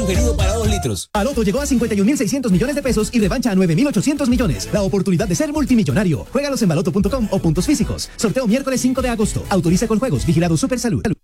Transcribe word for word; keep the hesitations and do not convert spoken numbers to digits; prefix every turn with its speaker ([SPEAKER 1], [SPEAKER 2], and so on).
[SPEAKER 1] sugerido para dos litros.
[SPEAKER 2] Aloto llegó a cincuenta y un mil seiscientos millones de pesos y revancha a nueve mil ochocientos millones. La oportunidad de ser multimillonario. Juégalos en baloto punto com o puntos físicos. Sorteo miércoles cinco de agosto. Autoriza con juegos. Vigilado Supersalud.